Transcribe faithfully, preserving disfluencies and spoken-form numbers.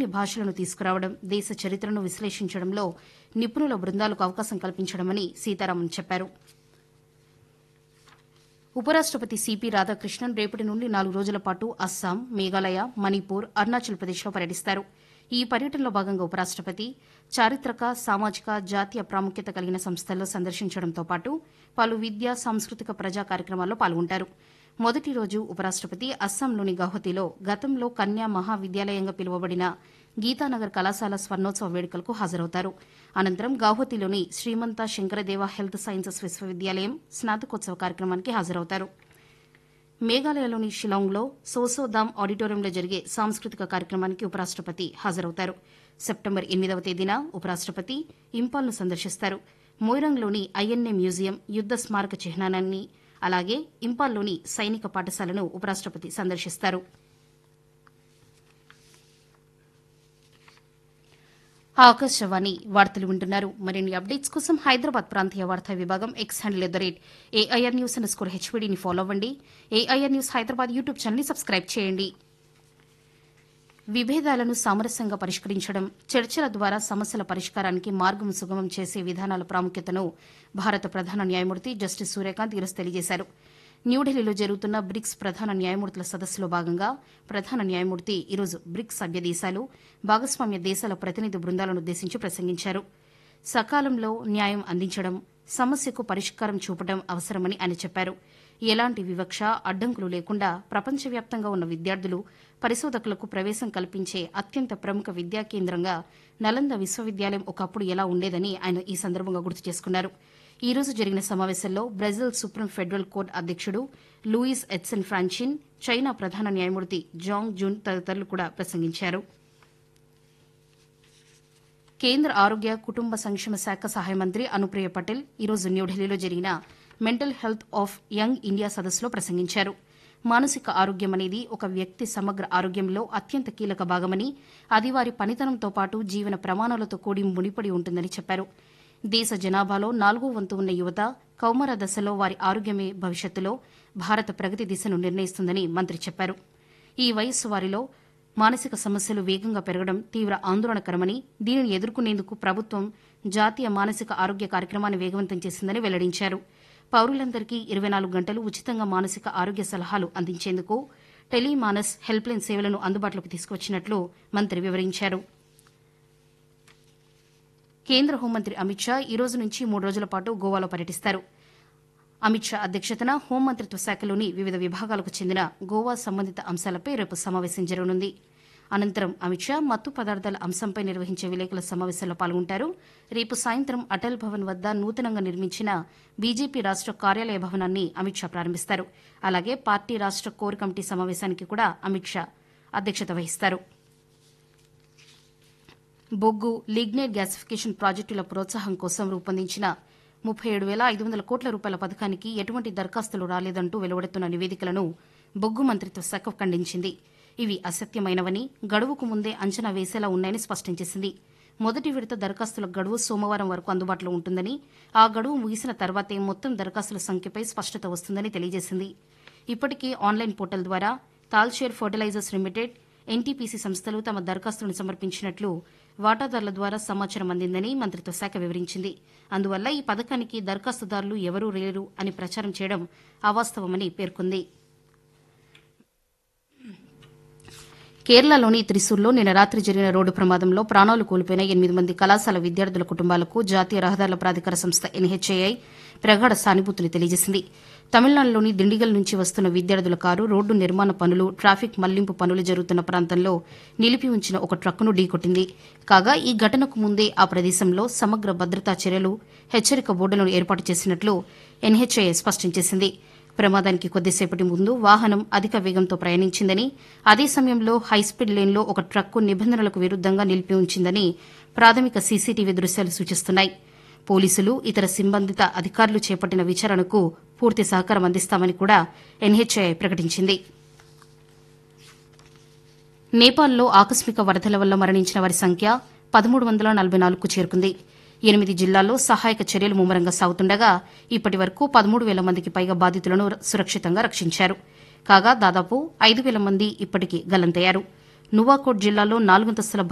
మరిన్ని భాషలను తీసుకురావడం దేశ చరిత్రను విశ్లేషించడంలో నిపుణుల బృందాలకు అవకాశం కల్పించడమని సీతారామన్ చెప్పారు. ఉపరాష్టపతి సిపి రాధాకృష్ణన్ రేపటి నుండి నాలుగు రోజుల పాటు అస్సాం, మేఘాలయ, మణిపూర్, అరుణాచల్ ప్రదేశ్లో పర్యటిస్తారు. ఈ పర్యటనలో భాగంగా ఉపరాష్టపతి చారిత్రక, సామాజిక, జాతీయ ప్రాముఖ్యత కలిగిన సంస్థల్లో సందర్శించడంతో పాటు పలు విద్యా, సాంస్కృతిక ప్రజా కార్యక్రమాల్లో పాల్గొంటారు. మొదటి రోజు ఉపరాష్టపతి అస్సాంలోని గౌహతిలో గతంలో కన్యా మహావిద్యాలయంగా పిలువబడిన గీతానగర్ కళాశాల స్వర్ణోత్సవ వేడుకలకు హాజరవుతారు. అనంతరం గౌహతిలోని శ్రీమంత శంకరదేవ హెల్త్ సైన్సెస్ విశ్వవిద్యాలయం స్నాతకోత్సవ కార్యక్రమానికి హాజరవుతారు. మేఘాలయలోని షిలాంగ్లో సోసోదామ్ ఆడిటోరియంలో జరిగే సాంస్కృతిక కార్యక్రమానికి ఉపరాష్టపతి హాజరవుతారు. సెప్టెంబర్ ఎనిమిదవ తేదీన ఉపరాష్టపతి ఇంపాల్ను సందర్శిస్తారు. మోయిరాంగ్లోని ఐఎన్ఏ మ్యూజియం, యుద్ద స్మారక చిహ్నాన్ని, అలాగే ఇంపాల్లోని సైనిక పాఠశాలను ఉపరాష్టపతి సందర్శిస్తారు. ఆకాశవాణి వార్తలు వింటున్నారు. మరిన్ని అప్డేట్స్ కోసం హైదరాబాద్ ప్రాంతీయ వార్తా విభాగం X handle at the rate AIR news under score హెచ్వీడీని follow అవ్వండి. ఏఐఆర్ న్యూస్ హైదరాబాద్ యూట్యూబ్ ఛానల్ని సబ్స్క్రైబ్ చేయండి. విభేదాలను సామరస్యంగా పరిష్కరించడం, చర్చల ద్వారా సమస్యల పరిష్కారానికి మార్గం సుగమం చేసే విధానాల ప్రాముఖ్యతను భారత ప్రధాన న్యాయమూర్తి జస్టిస్ సూర్యకాంత్ ఈరోజు తెలియజేశారు. న్యూఢిల్లీలో జరుగుతున్న బ్రిక్స్ ప్రధాన న్యాయమూర్తుల సదస్సులో భాగంగా ప్రధాన న్యాయమూర్తి ఈరోజు బ్రిక్స్ సభ్య దేశాలు, భాగస్వామ్య దేశాల ప్రతినిధి బృందాలను ఉద్దేశించి ప్రసంగించారు. సకాలంలో న్యాయం అందించడం, సమస్యకు పరిష్కారం చూపడం అవసరమని ఆయన చెప్పారు. ఎలాంటి వివక్ష, అడ్డంకులు లేకుండా ప్రపంచవ్యాప్తంగా ఉన్న విద్యార్థులు, పరిశోధకులకు ప్రవేశం కల్పించే అత్యంత ప్రముఖ విద్యా కేంద్రంగా నలంద విశ్వవిద్యాలయం ఒకప్పుడు ఎలా ఉండేదని ఆయన ఈ సందర్భంగా గుర్తు చేసుకున్నారు. ఈ రోజు జరిగిన సమావేశంలో బ్రెజిల్ సుప్రీం ఫెడరల్ కోర్టు అధ్యక్షుడు లూయిస్ ఎడ్సన్ ఫ్రాన్చిన్, చైనా ప్రధాన న్యాయమూర్తి జాంగ్ జూన్ తదితరులు కూడా ప్రసంగించారు. కేంద్ర ఆరోగ్య, కుటుంబ సంక్షేమ శాఖ సహాయ మంత్రి అనుప్రియ పటేల్ ఈరోజు న్యూఢిల్లీలో జరిగిన mental health of young India సదస్సులో ప్రసంగించారు. మానసిక ఆరోగ్యం అనేది ఒక వ్యక్తి సమగ్ర ఆరోగ్యంలో అత్యంత కీలక భాగమని, అది వారి పనితనంతో పాటు జీవన ప్రమాణాలతో కూడి ముడిపడి ఉంటుందని చెప్పారు. దేశ జనాభాలో నాలుగో వంతు ఉన్న యువత, కౌమార దశలో వారి ఆరోగ్యమే భవిష్యత్తులో భారత ప్రగతి దిశను నిర్ణయిస్తుందని మంత్రి చెప్పారు. ఈ వయస్సు వారిలో మానసిక సమస్యలు వేగంగా పెరగడం తీవ్ర ఆందోళనకరమని, దీనిని ఎదుర్కొనేందుకు ప్రభుత్వం జాతీయ మానసిక ఆరోగ్య కార్యక్రమాన్ని వేగవంతం చేసిందని వెల్లడించారు. పౌరులందరికీ ఇరవై నాలుగు గంటలు ఉచితంగా మానసిక ఆరోగ్య సలహాలు అందించేందుకు టెలిమానస్ హెల్ప్లైన్ సేవలను అందుబాటులోకి తీసుకువచ్చినట్లు మంత్రి వివరించారు. కేంద్ర హోంమంత్రి అమిత్ షా ఈ రోజు నుంచి మూడు రోజుల పాటు గోవాలో పర్యటిస్తారు. అమిత్ షా అధ్యక్షతన హోంమంత్రిత్వ శాఖలోని వివిధ విభాగాలకు చెందిన గోవా సంబంధిత అంశాలపై రేపు సమావేశం జరగనుంది. అనంతరం అమిత్ షా మత్తు పదార్థాల అంశంపై నిర్వహించే విలేకరుల సమావేశంలో పాల్గొంటారు. రేపు సాయంత్రం అటల్ భవన్ వద్ద నూతనంగా నిర్మించిన బీజేపీ రాష్ట కార్యాలయ భవనాన్ని అమిత్ షా ప్రారంభిస్తారు. అలాగే పార్టీ రాష్ట కోర్ కమిటీ సమావేశానికి కూడా అమిత్ షా అధ్యక్షత వహిస్తారు. బొగ్గు, లిగ్నైట్ గ్యాసిఫికేషన్ ప్రాజెక్టుల ప్రోత్సాహం కోసం రూపొందించిన ముప్పై ఏడు వేల ఐదు వందల కోట్ల రూపాయల పథకానికి ఎటువంటి దరఖాస్తులు రాలేదంటూ వెలువడుతున్న నివేదికలను బొగ్గు మంత్రిత్వ శాఖ ఖండించింది. ఇవి అసత్యమైనవని, గడువుకు ముందే అంచనా వేసేలా ఉన్నాయని స్పష్టం చేసింది. మొదటి విడత దరఖాస్తుల గడువు సోమవారం వరకు అందుబాటులో ఉంటుందని, ఆ గడువు ముగిసిన తర్వాతే మొత్తం దరఖాస్తుల సంఖ్యపై స్పష్టత వస్తుందని తెలియజేసింది. ఇప్పటికే ఆన్లైన్ పోర్టల్ ద్వారా తాల్షేర్ ఫర్టిలైజర్స్ లిమిటెడ్, ఎన్టీపీసీ సంస్థలు తమ దరఖాస్తులను సమర్పించినట్లు వాటాదారుల ద్వారా సమాచారం అందిందని మంత్రిత్వ శాఖ వివరించింది. అందువల్ల ఈ పథకానికి దరఖాస్తుదారులు ఎవరూ లేరు అని ప్రచారం చేయడం అవాస్తవమని పేర్కొంది. కేరళలోని త్రిశూర్లో నిన్న రాత్రి జరిగిన రోడ్డు ప్రమాదంలో ప్రాణాలు కోల్పోయిన ఎనిమిది మంది కళాశాల విద్యార్థుల కుటుంబాలకు జాతీయ రహదారుల ప్రాధికార సంస్థ ఎన్హెచ్ఏఐ ప్రగాఢ సానుభూతిని తెలియజేసింది. తమిళనాడులోని దిండిగల్ నుంచి వస్తున్న విద్యార్థుల కారు రోడ్డు నిర్మాణ పనులు, ట్రాఫిక్ మళ్లింపు పనులు జరుగుతున్న ప్రాంతంలో నిలిపి ఉంచిన ఒక ట్రక్కును ఢీకొట్టింది. కాగా ఈ ఘటనకు ముందే ఆ ప్రదేశంలో సమగ్ర భద్రతా చర్యలు, హెచ్చరిక బోర్డులను ఏర్పాటు చేసినట్లు ఎన్హెచ్ఏఐ స్పష్టం చేసింది. ప్రమాదానికి కొద్దిసేపటి ముందు వాహనం అధిక వేగంతో ప్రయాణించిందని, అదే సమయంలో హైస్పీడ్ లేన్లో ఒక ట్రక్కు నిబంధనలకు విరుద్దంగా నిలిపి ఉంచిందని ప్రాథమిక సీసీటీవీ దృశ్యాలు సూచిస్తున్నాయి. పోలీసులు, ఇతర సంబంధిత అధికారులు చేపట్టిన విచారణకు పూర్తి సహకారం అందిస్తామని కూడా ఎన్హెచ్ఏఐ ప్రకటించింది. నేపాల్లో ఆకస్మిక వరదల వల్ల మరణించిన వారి సంఖ్య పదమూడు వందల నలభై నాలుగుకు చేరుకుంది. ఎనిమిది జిల్లాల్లో సహాయక చర్యలు ముమ్మరంగా సాగుతుండగా ఇప్పటి వరకు పదమూడు వేల మందికి పైగా బాధితులను సురక్షితంగా రక్షించారు. కాగా దాదాపు ఐదు వేల మంది ఇప్పటికీ గల్లంతయ్యారు. నువాకోట్ జిల్లాలో నాలుగంతస్తుల